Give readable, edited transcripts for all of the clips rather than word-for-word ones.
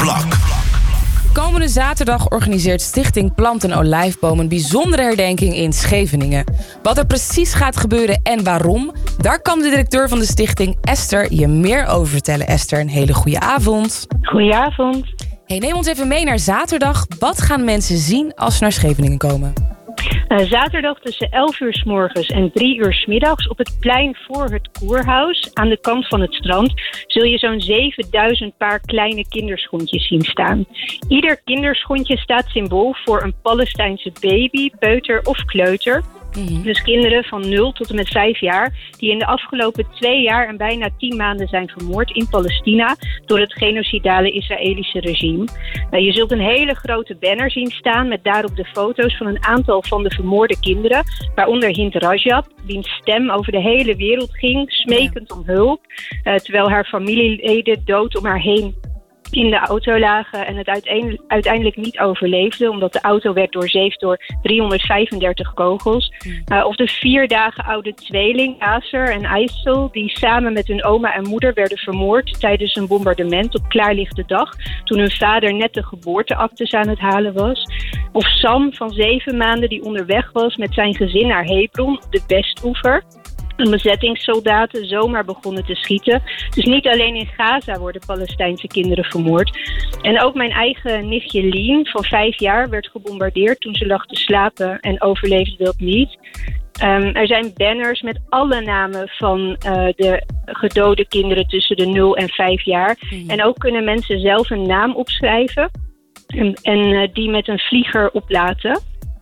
Blok. Komende zaterdag organiseert Stichting Plant en Olijfboom een bijzondere herdenking in Scheveningen. Wat er precies gaat gebeuren en waarom, daar kan de directeur van de stichting, Esther, je meer over vertellen. Esther, een hele goede avond. Goedenavond. Hey, neem ons even mee naar zaterdag. Wat gaan mensen zien als ze naar Scheveningen komen? Zaterdag tussen 11 uur 's morgens en 3 uur 's middags op het plein voor het Koerhuis aan de kant van het strand zul je zo'n 7000 paar kleine kinderschoentjes zien staan. Ieder kinderschoentje staat symbool voor een Palestijnse baby, peuter of kleuter. Dus kinderen van 0 tot en met 5 jaar die in de afgelopen 2 jaar en bijna 10 maanden zijn vermoord in Palestina door het genocidale Israëlische regime. Je zult een hele grote banner zien staan met daarop de foto's van een aantal van de vermoorde kinderen, waaronder Hind Rajab, wiens stem over de hele wereld ging, smekend om hulp, terwijl haar familieleden dood om haar heen in de auto lagen en het uiteindelijk niet overleefden, omdat de auto werd doorzeefd door 335 kogels. Of de 4 dagen oude tweeling Aser en Aysel, die samen met hun oma en moeder werden vermoord tijdens een bombardement op klaarlichte dag, toen hun vader net de geboorteactes aan het halen was. Of Sam van 7 maanden die onderweg was met zijn gezin naar Hebron op de Westoever. En bezettingssoldaten zomaar begonnen te schieten. Dus niet alleen in Gaza worden Palestijnse kinderen vermoord. En ook mijn eigen nichtje Lien van 5 jaar werd gebombardeerd toen ze lag te slapen en overleefde dat niet. Er zijn banners met alle namen van de gedode kinderen tussen de 0 en 5 jaar. En ook kunnen mensen zelf een naam opschrijven en die met een vlieger oplaten.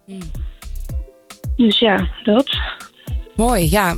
Dus ja, dat. Mooi, ja.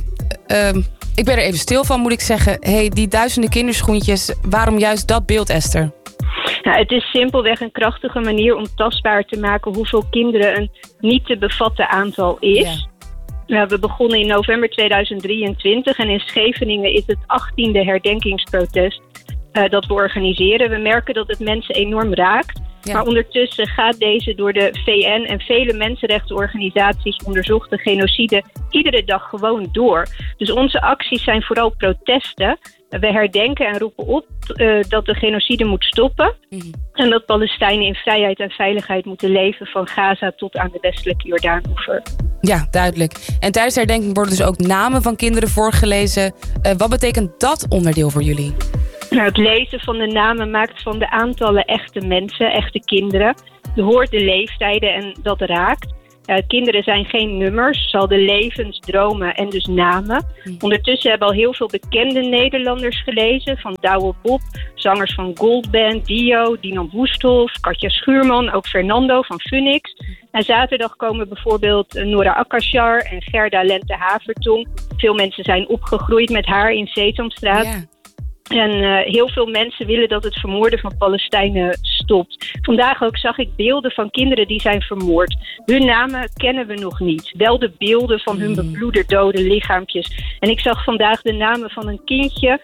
Ik ben er even stil van, moet ik zeggen. Hey, die duizenden kinderschoentjes, waarom juist dat beeld, Esther? Nou, het is simpelweg een krachtige manier om tastbaar te maken hoeveel kinderen een niet te bevatten aantal is. Ja. We begonnen in november 2023 en in Scheveningen is het 18e herdenkingsprotest dat we organiseren. We merken dat het mensen enorm raakt. Ja. Maar ondertussen gaat deze door de VN en vele mensenrechtenorganisaties onderzochte genocide iedere dag gewoon door. Dus onze acties zijn vooral protesten. We herdenken en roepen op dat de genocide moet stoppen. En dat Palestijnen in vrijheid en veiligheid moeten leven van Gaza tot aan de westelijke Jordaanoever. Ja, duidelijk. En tijdens de herdenking worden dus ook namen van kinderen voorgelezen. Wat betekent dat onderdeel voor jullie? Nou, het lezen van de namen maakt van de aantallen echte mensen, echte kinderen. Je hoort de leeftijden en dat raakt. Kinderen zijn geen nummers, ze hadden levens, dromen en dus namen. Ondertussen hebben al heel veel bekende Nederlanders gelezen. Van Douwe Bob, zangers van Goldband, Dio, Dinant Woesthof, Katja Schuurman, ook Fernando van Phoenix. En zaterdag komen bijvoorbeeld Nora Akashar en Gerda Lente Havertong. Veel mensen zijn opgegroeid met haar in Sesamstraat. Yeah. En heel veel mensen willen dat het vermoorden van Palestijnen stopt. Vandaag ook zag ik beelden van kinderen die zijn vermoord. Hun namen kennen we nog niet. Wel de beelden van hun bebloede dode lichaampjes. En ik zag vandaag de namen van een kindje,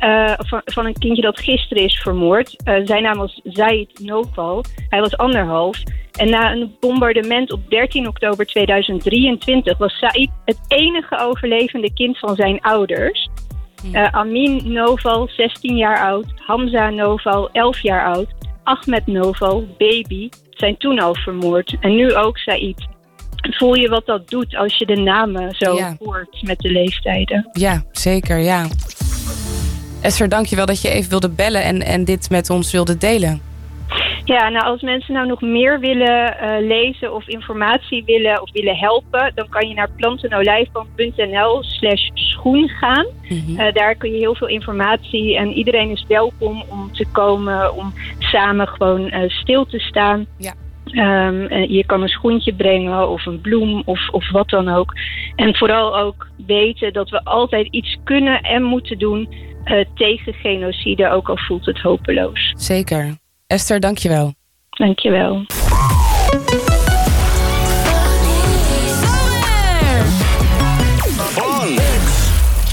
van een kindje dat gisteren is vermoord. Zijn naam was Zaid Noval. Hij was 1,5. En na een bombardement op 13 oktober 2023 was Said het enige overlevende kind van zijn ouders. Amin Noval, 16 jaar oud. Hamza Noval, 11 jaar oud. Ahmed Noval, baby, zijn toen al vermoord. En nu ook Said. Voel je wat dat doet als je de namen zo hoort met de leeftijden? Ja, zeker, ja. Esther, dankjewel dat je even wilde bellen en dit met ons wilde delen. Ja, nou als mensen nou nog meer willen lezen of informatie willen helpen, dan kan je naar plantenolijfboom.nl/schoen gaan. Daar kun je heel veel informatie en iedereen is welkom om te komen, om samen gewoon stil te staan. Ja. Je kan een schoentje brengen of een bloem of wat dan ook. En vooral ook weten dat we altijd iets kunnen en moeten doen tegen genocide, ook al voelt het hopeloos. Zeker. Esther, dankjewel. Dankjewel.